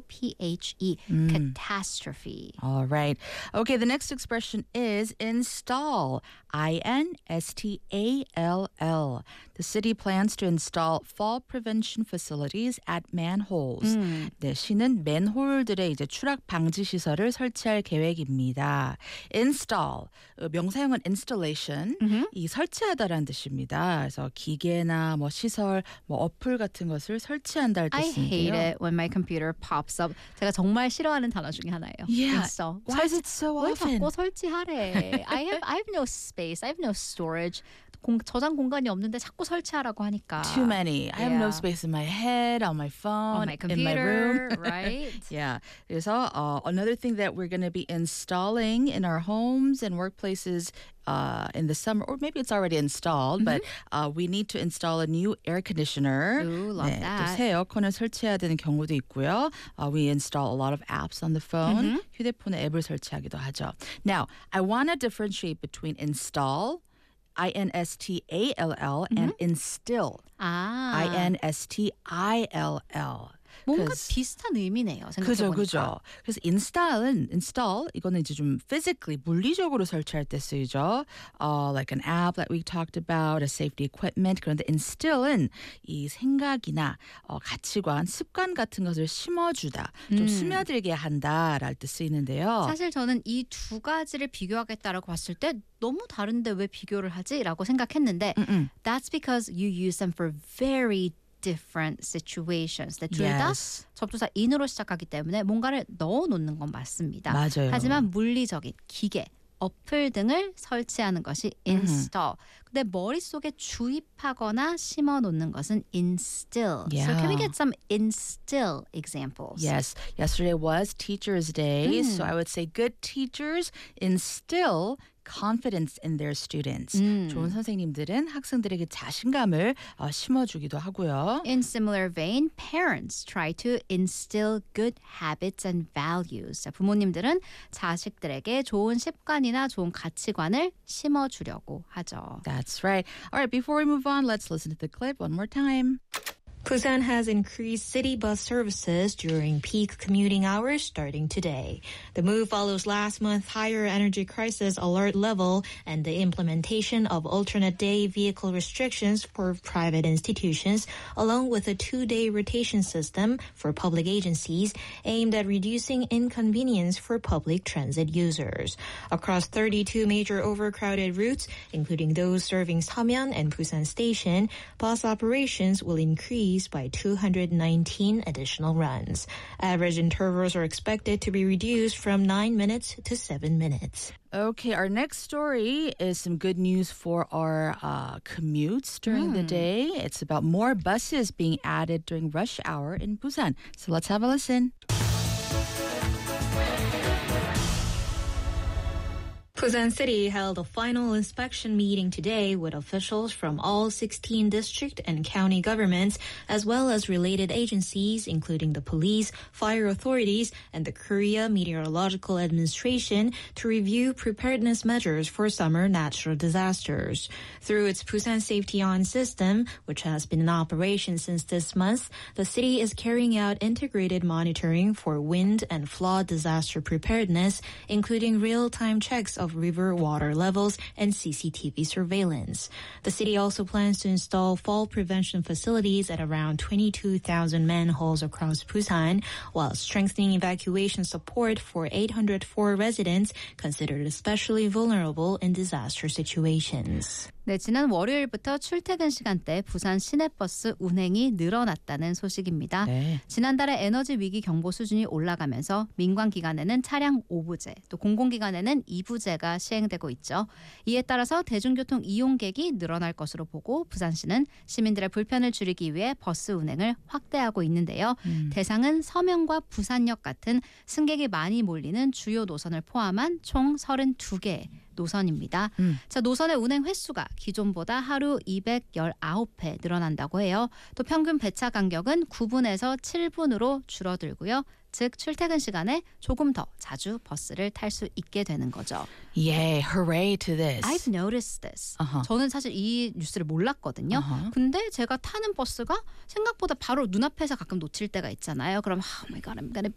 catastrophe. All right. Okay, the next expression is install. INSTALL. The city plans to install fall prevention facilities at manholes. 네, 시는 맨홀들의 이제 추락 방지 시설을 설치할 계획입니다. Install. 명사형은 installation. 이 설치하다라는 뜻입니다. 그래서 기계나 뭐 시설, 뭐 어플 같은 것을 설치한다는 I 뜻인데요. hate it when my computer pops up. 제가 정말 싫어하는 단어 중에 하나예요. Yeah. install. Why is it so 왜 often? 자꾸 설치하래? I have no space. I have no storage. 저장 공간이 없는데 자꾸 설치하라고 하니까. Too many. I have no Yeah. space in my head, on my phone, On my in my room. computer, right? Yeah. 그래서 another thing that we're going to be installing in our homes and workplaces in the summer, or maybe it's already installed, but we need to install a new air conditioner. Ooh, love 네, that. 또 새 에어컨을 설치해야 되는 경우도 있고요. We install a lot of apps on the phone. 휴대폰에 앱을 설치하기도 하죠. Now, I want to differentiate between install, INSTALL, and instill, 아, INSTILL. 뭔가 'Cause- 비슷한 의미네요. 그죠, 생각해보니까. 그죠. 그래서 install 이거는 이제 좀 physically 물리적으로 설치할 때 쓰이죠. Like an app that we talked about, a safety equipment. 그런데 instill은 이 생각이나 가치관, 습관 같은 것을 심어주다, 좀 스며들게 한다랄 때 쓰이는데요. 사실 저는 이 두 가지를 비교하겠다라고 봤을 때 너무 다른데 왜 비교를 하지라고 생각했는데 that's because you use them for very different situations. 둘 다 Yes. 접두사 in으로 시작하기 때문에 뭔가를 넣어놓는 건 맞습니다. 맞아요. 하지만 물리적인 기계, 어플 등을 설치하는 것이 install. 근데 머릿속에 주입하거나 심어놓는 것은 instill. So can we Yeah. get some instill examples? Yes, yesterday was Teachers' Day, so I would say good teachers instill confidence in their students. 좋은 선생님들은 학생들에게 자신감을 심어주기도 하고요. In similar vein, parents try to instill good habits and values. 자, 부모님들은 자식들에게 좋은 습관이나 좋은 가치관을 심어주려고 하죠. That's right. All right, before we move on, let's listen to the clip one more time. Busan has increased city bus services during peak commuting hours starting today. The move follows last month's higher energy crisis alert level and the implementation of alternate day vehicle restrictions for private institutions, along with a 2-day rotation system for public agencies aimed at reducing inconvenience for public transit users. Across 32 major overcrowded routes, including those serving Samyeon and Busan Station, bus operations will increase by 219 additional runs. Average intervals are expected to be reduced from 9 minutes to 7 minutes. Okay, our next story is some good news for our commutes during the day. It's about more buses being added during rush hour in Busan. So let's have a listen. Busan City held a final inspection meeting today with officials from all 16 district and county governments, as well as related agencies, including the police, fire authorities, and the Korea Meteorological Administration, to review preparedness measures for summer natural disasters. Through its Busan Safety On system, which has been in operation since this month, the city is carrying out integrated monitoring for wind and flood disaster preparedness, including real-time checks of river water levels and CCTV surveillance. The city also plans to install fall prevention facilities at around 22,000 manholes across Busan, while strengthening evacuation support for 804 residents considered especially vulnerable in disaster situations. 네, 지난 월요일부터 출퇴근 시간대 부산 시내버스 운행이 늘어났다는 소식입니다. 네. 지난달에 에너지 위기 경보 수준이 올라가면서 민관기관에는 차량 5부제, 또 공공기관에는 2부제가 시행되고 있죠. 이에 따라서 대중교통 이용객이 늘어날 것으로 보고 부산시는 시민들의 불편을 줄이기 위해 버스 운행을 확대하고 있는데요. 대상은 서명과 부산역 같은 승객이 많이 몰리는 주요 노선을 포함한 총 32개 노선입니다. 자, 노선의 운행 횟수가 기존보다 하루 219회 늘어난다고 해요. 또 평균 배차 간격은 9분에서 7분으로 줄어들고요. 즉 출퇴근 시간에 조금 더 자주 버스를 탈 수 있게 되는 거죠. Yay, hooray to this. I've noticed this. Uh-huh. 저는 사실 이 뉴스를 몰랐거든요. Uh-huh. 근데 제가 타는 버스가 생각보다 바로 눈앞에서 가끔 놓칠 때가 있잖아요. 그럼 oh my god, I'm gonna